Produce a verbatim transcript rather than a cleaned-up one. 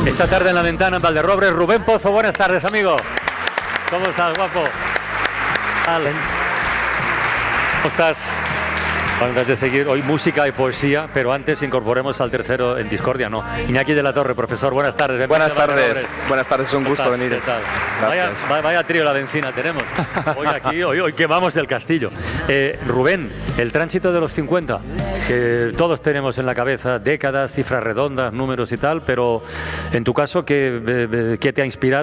Esta tarde en La Ventana, en Valderrobres, Rubén Pozo. Buenas tardes, amigo. ¿Cómo estás, guapo? ¿Cómo estás? Antes de seguir, hoy música y poesía, pero antes incorporemos al tercero en discordia, ¿no? Iñaki de la Torre, profesor, buenas tardes. Buenas tardes, buenas tardes, es un gusto venir. ¿Qué tal? Vaya, vaya trío la benzina tenemos. Hoy aquí, hoy, hoy quemamos el castillo. Eh, Rubén, el tránsito de los cincuenta, que todos tenemos en la cabeza décadas, cifras redondas, números y tal, pero en tu caso, ¿qué, qué te ha inspirado?